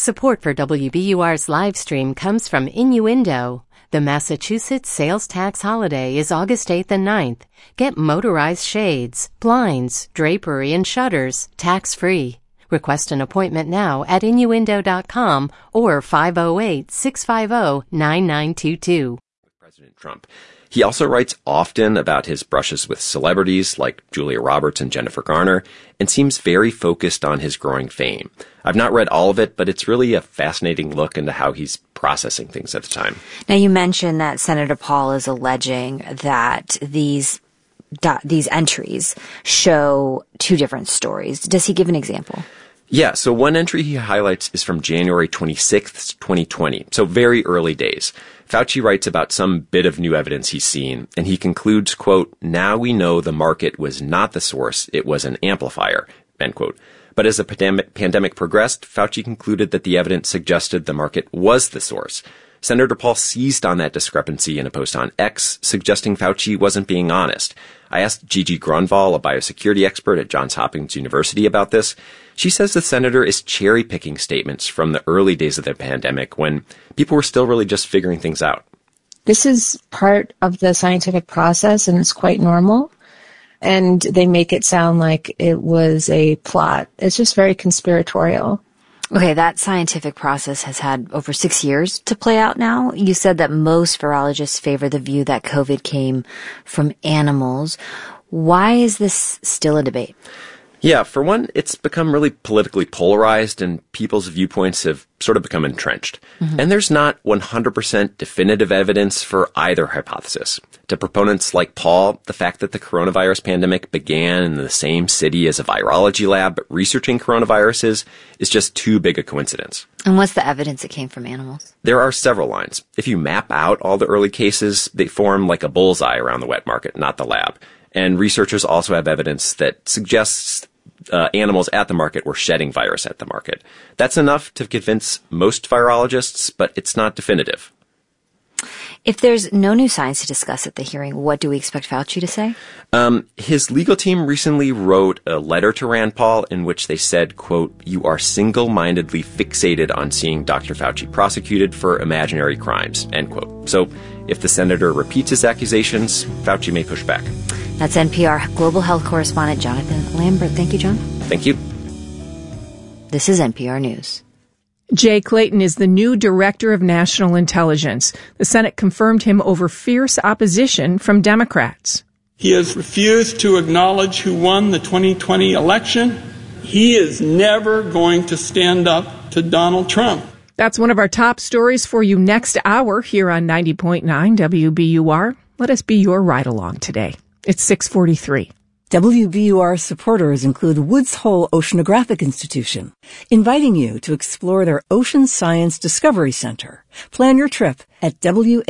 Support for WBUR's live stream comes from Innuendo. The Massachusetts sales tax holiday is August 8th and 9th. Get motorized shades, blinds, drapery, and shutters tax-free. Request an appointment now at Innuendo.com or 508-650-9922. President Trump. He also writes often about his brushes with celebrities like Julia Roberts and Jennifer Garner, and seems very focused on his growing fame. I've not read all of it, but it's really a fascinating look into how he's processing things at the time. Now, you mentioned that Senator Paul is alleging that these entries show two different stories. Does he give an example? Yeah, so one entry he highlights is from January 26th, 2020, so very early days. Fauci writes about some bit of new evidence he's seen, and he concludes, quote, "Now we know the market was not the source, it was an amplifier," end quote. But as the pandemic progressed, Fauci concluded that the evidence suggested the market was the source. Senator Paul seized on that discrepancy in a post on X, suggesting Fauci wasn't being honest. I asked Gigi Grunwald, a biosecurity expert at Johns Hopkins University, about this. She says the senator is cherry-picking statements from the early days of the pandemic when people were still really just figuring things out. This is part of the scientific process, and it's quite normal. And they make it sound like it was a plot. It's just very conspiratorial. Okay, that scientific process has had over 6 years to play out now. You said that most virologists favor the view that COVID came from animals. Why is this still a debate? Yeah, for one, it's become really politically polarized and people's viewpoints have sort of become entrenched. Mm-hmm. And there's not 100% definitive evidence for either hypothesis. To proponents like Paul, the fact that the coronavirus pandemic began in the same city as a virology lab researching coronaviruses is just too big a coincidence. And what's the evidence it came from animals? There are several lines. If you map out all the early cases, they form like a bullseye around the wet market, not the lab. And researchers also have evidence that suggests animals at the market were shedding virus at the market. That's enough to convince most virologists, but it's not definitive. If there's no new science to discuss at the hearing, what do we expect Fauci to say? His legal team recently wrote a letter to Rand Paul in which they said, quote, "You are single-mindedly fixated on seeing Dr. Fauci prosecuted for imaginary crimes," end quote. So if the senator repeats his accusations, Fauci may push back. That's NPR Global Health Correspondent Jonathan Lambert. Thank you, John. Thank you. This is NPR News. Jay Clayton is the new Director of National Intelligence. The Senate confirmed him over fierce opposition from Democrats. He has refused to acknowledge who won the 2020 election. He is never going to stand up to Donald Trump. That's one of our top stories for you next hour here on 90.9 WBUR. Let us be your ride-along today. It's 6:43. WBUR supporters include Woods Hole Oceanographic Institution, inviting you to explore their Ocean Science Discovery Center. Plan your trip at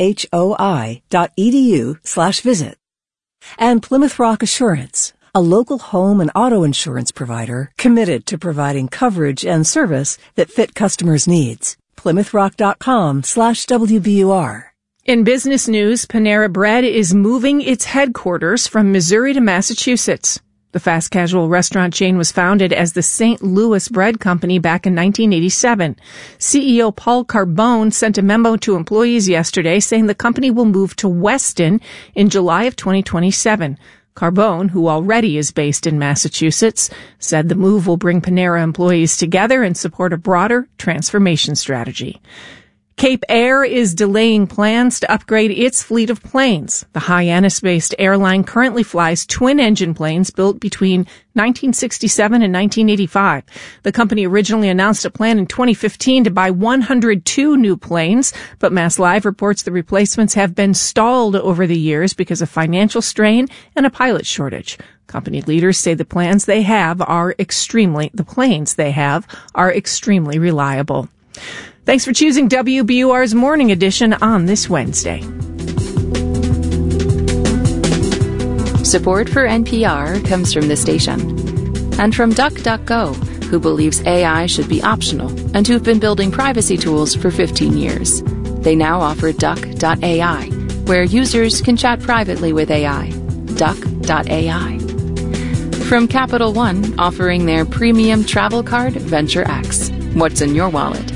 whoi.edu/visit. And Plymouth Rock Assurance, a local home and auto insurance provider committed to providing coverage and service that fit customers' needs. PlymouthRock.com/WBUR. In business news, Panera Bread is moving its headquarters from Missouri to Massachusetts. The fast casual restaurant chain was founded as the St. Louis Bread Company back in 1987. CEO Paul Carbone sent a memo to employees yesterday saying the company will move to Weston in July of 2027. Carbone, who already is based in Massachusetts, said the move will bring Panera employees together and support a broader transformation strategy. Cape Air is delaying plans to upgrade its fleet of planes. The Hyannis-based airline currently flies twin-engine planes built between 1967 and 1985. The company originally announced a plan in 2015 to buy 102 new planes, but Mass Live reports the replacements have been stalled over the years because of financial strain and a pilot shortage. Company leaders say the planes they have are extremely reliable. Thanks for choosing WBUR's Morning Edition on this Wednesday. Support for NPR comes from the station and from DuckDuckGo, who believes AI should be optional and who've been building privacy tools for 15 years. They now offer Duck.ai, where users can chat privately with AI. Duck.ai. From Capital One, offering their premium travel card, Venture X. What's in your wallet?